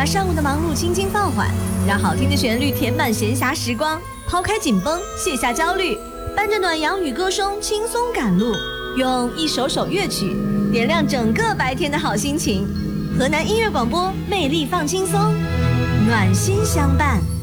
把上午的忙碌轻轻放缓，让好听的旋律填满闲暇时光，抛开紧绷，卸下焦虑，伴着暖阳与歌声轻松赶路，用一首首乐曲点亮整个白天的好心情。河南音乐广播，魅力放轻松，暖心相伴。